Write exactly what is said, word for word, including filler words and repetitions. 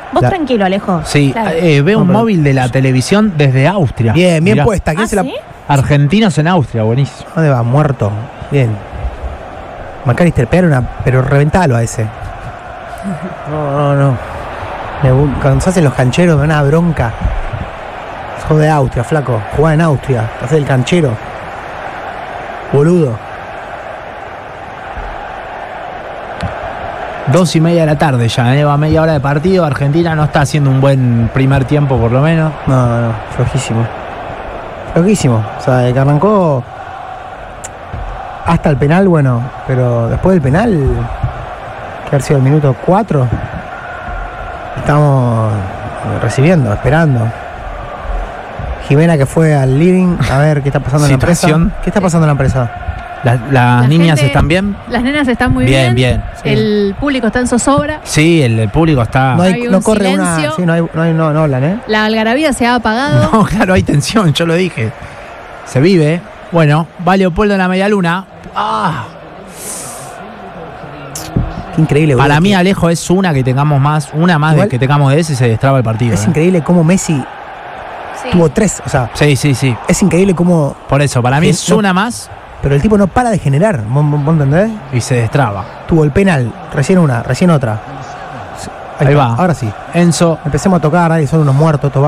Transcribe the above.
Vos La- tranquilo, Alejo. Sí, Claro. eh, veo No, un pero- móvil de la televisión desde Austria. Bien, bien Mirá. puesta. ¿Quién ¿Ah, se la... sí? Argentinos en Austria, buenísimo. ¿Dónde va? Muerto. Bien. McAllister, pegar una... Pero reventalo a ese. No, no, no. Me bu- Cuando se hacen los cancheros me da una bronca. Sos de Austria, flaco. Jugá en Austria. Hacés el canchero. Boludo. Dos y media de la tarde ya, ¿eh? Va media hora de partido. Argentina no está haciendo un buen primer tiempo, por lo menos. No, no, flojísimo. Flojísimo. O sea, de que arrancó hasta el penal, bueno, pero después del penal, que haber sido el minuto cuatro, estamos recibiendo, esperando. Jimena que fue al living a ver qué está pasando en la Situación. empresa. ¿Qué está pasando en la empresa? La- ¿Las La niñas gente- están bien? Las nenas están muy Bien, bien. bien, sí. El público está en zozobra. Sí, el, el público está... No, hay, Hay no un corre una. silencio. Sí, no, hay, no, hay, no, no hablan, ¿eh? La algarabía se ha apagado. No, claro, hay tensión, yo lo dije. Se vive. Bueno, va Leopoldo en la media luna. Ah, Qué increíble, boludo. para mí, Alejo, es una que tengamos más, una más Igual- de que tengamos de ese y se destraba el partido. Es ¿eh? increíble cómo Messi Sí. tuvo tres. O sea, Sí, sí, sí. es increíble cómo. Por eso, para mí Sí, es no- una más Pero el tipo no para de generar. ¿Vos, vos- vos entendés? y se destraba. Tuvo el penal, recién una, recién otra. Ahí está, va. Ahora sí. Enzo Empecemos a tocar, ahí son unos muertos, estos